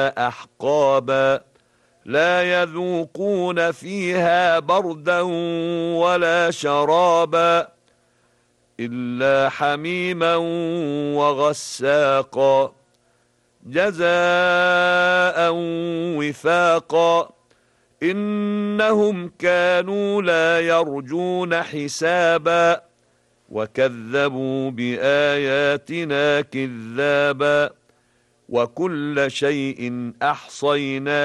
أحقابا لا يذوقون فيها بردا ولا شرابا إلا حميما وغساقا جزاء وفاقا إنهم كانوا لا يرجون حسابا وكذبوا بآياتنا كذابا وكل شيء أحصيناه